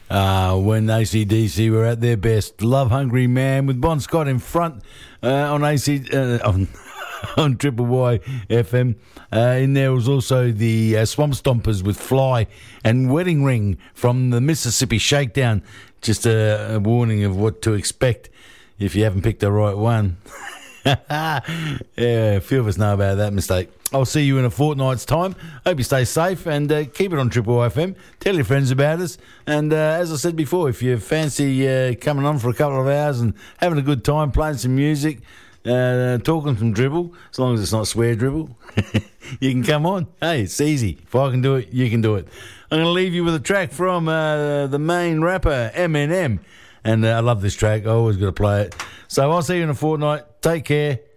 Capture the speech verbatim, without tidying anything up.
Uh, when A C D C were at their best. Love Hungry Man with Bon Scott in front uh, on A C uh, on, on Triple Y F M. Uh, in there was also the uh, Swamp Stompers with Fly and Wedding Ring from the Mississippi Shakedown. Just a, a warning of what to expect if you haven't picked the right one. Yeah, a few of us know about that mistake. I'll see you in a fortnight's time. Hope you stay safe and uh, keep it on Triple Y F M. Tell your friends about us. And uh, as I said before, if you fancy uh, coming on for a couple of hours and having a good time, playing some music, uh, talking some dribble, as long as it's not swear dribble, you can come on. Hey, it's easy. If I can do it, you can do it. I'm going to leave you with a track from uh, the main rapper, Eminem. And uh, I love this track. I always got to play it. So I'll see you in a fortnight. Take care.